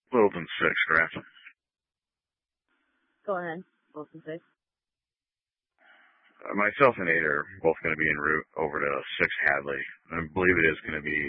Littleton 6, Grant. Go ahead. Littleton 6. Myself and Nate are both going to be en route over to 6 Hadley. I believe it is going to be